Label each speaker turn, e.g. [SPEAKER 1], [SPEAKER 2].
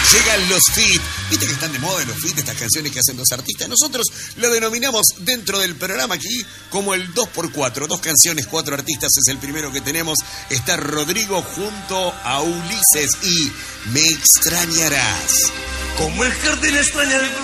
[SPEAKER 1] Llegan los feat. ¿Viste que están de moda los feat, estas canciones que hacen dos artistas? Nosotros lo denominamos dentro del programa aquí como el 2x4. 2 canciones, 4 artistas es el primero que tenemos. Está Rodrigo junto a Ulises y Me extrañarás.
[SPEAKER 2] Como el jardín extraña el